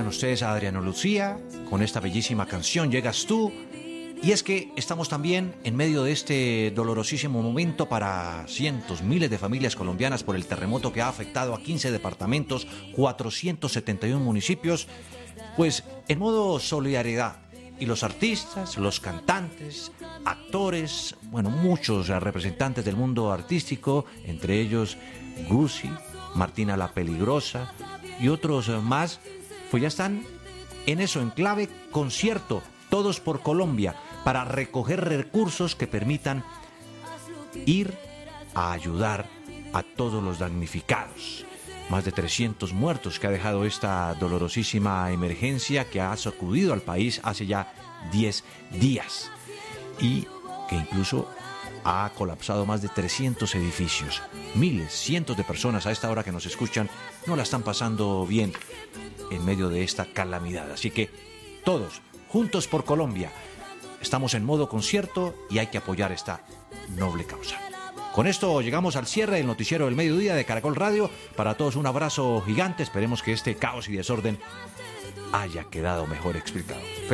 Oigan ustedes a Adriano Lucía con esta bellísima canción Llegas tú. Y es que estamos también en medio de este dolorosísimo momento para cientos, miles de familias colombianas por el terremoto que ha afectado a 15 departamentos, 471 municipios, pues en modo solidaridad. Y los artistas, los cantantes, actores, bueno, muchos representantes del mundo artístico, entre ellos Guzzi, Martina la Peligrosa y otros más, pues ya están en eso, en clave concierto, Todos por Colombia, para recoger recursos que permitan ir a ayudar a todos los damnificados. Más de 300 muertos que ha dejado esta dolorosísima emergencia que ha sacudido al país hace ya 10 días y que incluso ha colapsado más de 300 edificios. Miles, cientos de personas a esta hora que nos escuchan no la están pasando bien en medio de esta calamidad. Así que todos, juntos por Colombia, estamos en modo concierto y hay que apoyar esta noble causa. Con esto llegamos al cierre del noticiero del mediodía de Caracol Radio. Para todos un abrazo gigante. Esperemos que este caos y desorden haya quedado mejor explicado.